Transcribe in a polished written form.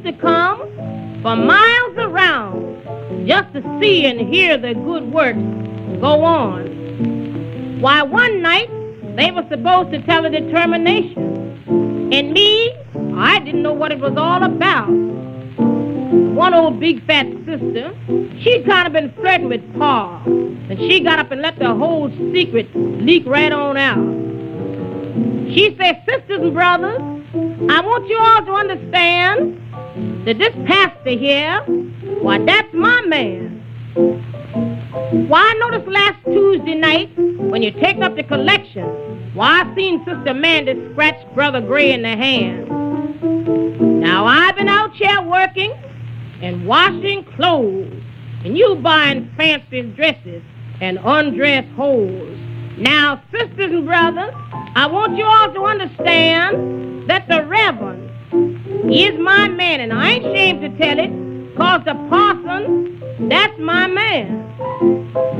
used to come from miles around just to see and hear the good works go on. Why, one night they were supposed to tell a determination, and me, I didn't know what it was all about. One old big fat sister, she'd kind of been flirting with Pa, and she got up and let the whole secret leak right on out. She said, sisters and brothers, I want you all to understand that this pastor here, why, that's my man. Why, I noticed last Tuesday night when you take up the collection, why, I seen Sister Amanda scratch Brother Gray in the hand. Now, I've been out here working and washing clothes, and you buying fancy dresses and undressed holes. Now, sisters and brothers, I want you all to understand that the Reverend is my man, and I ain't ashamed to tell it, 'cause the parson, that's my man.